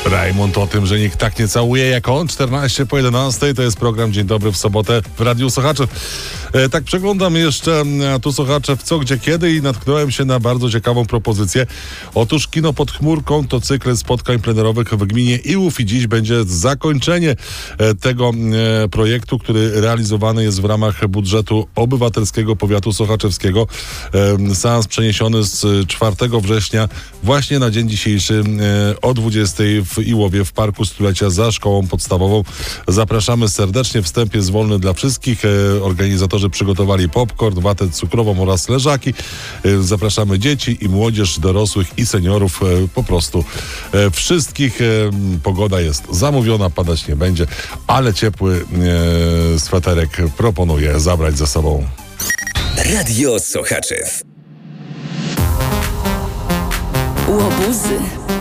Rajmund o tym, że nikt tak nie całuje jak on. 14 po 11 to jest program Dzień Dobry w sobotę w Radiu Sochaczew. Tak przeglądam jeszcze tu Sochaczew co, gdzie, kiedy i natknąłem się na bardzo ciekawą propozycję. Otóż Kino pod chmurką to cykl spotkań plenerowych w gminie Iłów i dziś będzie zakończenie tego projektu, który realizowany jest w ramach budżetu obywatelskiego powiatu sochaczewskiego. Seans przeniesiony z 4 września właśnie na dzień dzisiejszy o 20 w Iłowie w Parku Stulecia za szkołą podstawową. Zapraszamy serdecznie. Wstęp jest wolny dla wszystkich. Organizatorzy przygotowali popcorn, watę cukrową oraz leżaki. Zapraszamy dzieci i młodzież, dorosłych i seniorów. Po prostu wszystkich. Pogoda jest zamówiona, padać nie będzie, ale ciepły sweterek proponuję zabrać ze sobą. Radio Sochaczew. Łobuzy.